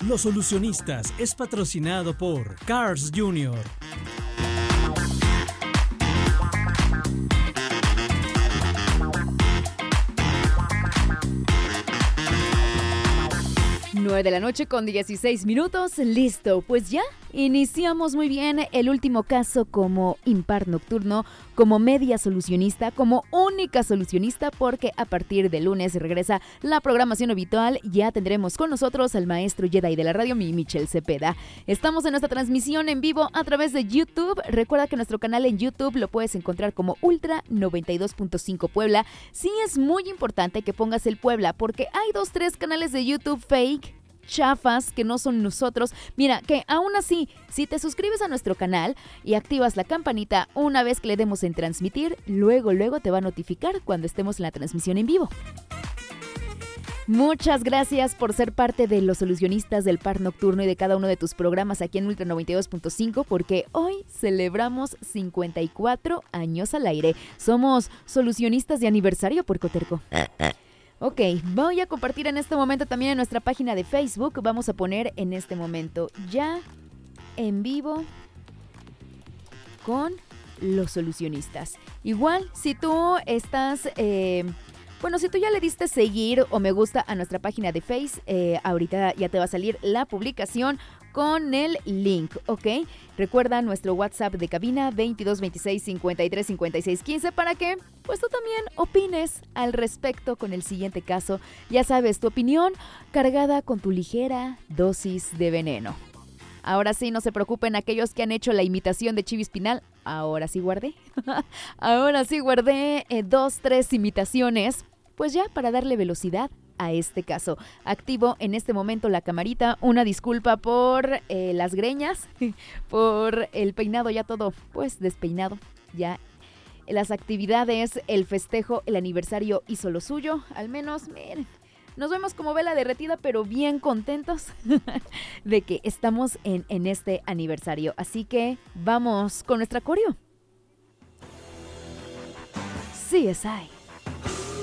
Los Solucionistas es patrocinado por Cars Jr. De la noche con 16 minutos, listo, pues ya iniciamos muy bien el último caso como impar nocturno, como media solucionista, como única solucionista, porque a partir de lunes regresa la programación habitual. Ya tendremos con nosotros al maestro Jedi de la radio, Michel Cepeda. Estamos en nuestra transmisión en vivo a través de YouTube. Recuerda que nuestro canal en YouTube lo puedes encontrar como Ultra 92.5 Puebla. Sí, es muy importante que pongas el Puebla, porque hay 2-3 canales de YouTube fake, chafas, que no son nosotros. Mira, que aún así, si te suscribes a nuestro canal y activas la campanita una vez que le demos en transmitir, luego te va a notificar cuando estemos en la transmisión en vivo. Muchas gracias por ser parte de los solucionistas del par nocturno y de cada uno de tus programas aquí en Ultra 92.5, porque hoy celebramos 54 años al aire. Somos solucionistas de aniversario, puercoterco. Ok, voy a compartir en este momento también en nuestra página de Facebook. Vamos a poner en este momento ya en vivo con los solucionistas. Igual, si tú estás... si tú ya le diste seguir o me gusta a nuestra página de Face, ahorita ya te va a salir la publicación con el link, ¿ok? Recuerda nuestro WhatsApp de cabina 22 26 53 56 15 para que pues tú también opines al respecto con el siguiente caso. Ya sabes, tu opinión cargada con tu ligera dosis de veneno. Ahora sí, no se preocupen aquellos que han hecho la imitación de Chivis Pinal. Ahora sí guardé. Ahora sí guardé 2-3 imitaciones, pues ya para darle velocidad a este caso. Activo en este momento la camarita. Una disculpa por las greñas, por el peinado ya todo pues despeinado. Ya las actividades, el festejo, el aniversario hizo lo suyo. Al menos, miren, nos vemos como vela derretida, pero bien contentos de que estamos en este aniversario. Así que vamos con nuestra coreo. CSI.